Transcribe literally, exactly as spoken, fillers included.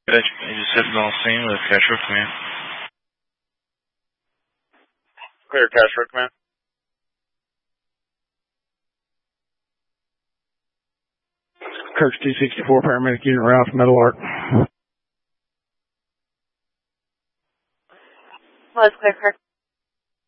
Good. I just hit the scene with Cash Road Command. Clear, Cash Road Command. Kirk's two sixty-four, paramedic unit route to Metal Arc. Well, it's clear, Kirk.